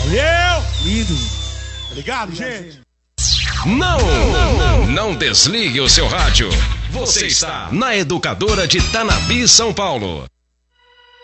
Eu! Lindo. Obrigado, gente. Não desligue o seu rádio. Você está na Educadora de Tanabi, São Paulo.